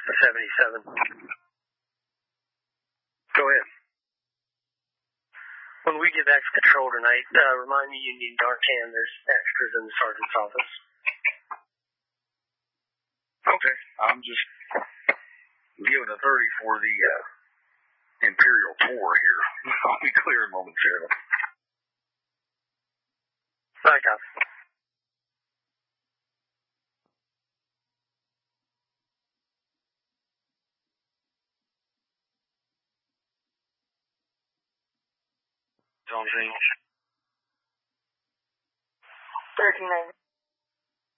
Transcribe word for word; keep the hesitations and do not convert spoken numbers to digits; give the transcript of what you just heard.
seventy-seven. Go ahead. When we get back to patrol tonight, uh, remind me you need Narcan. There's extras in the sergeant's office. Okay. I'm just giving a thirty for the uh, Imperial tour here. I'll be clear momentarily. I got it. On scene. thirteen ninety.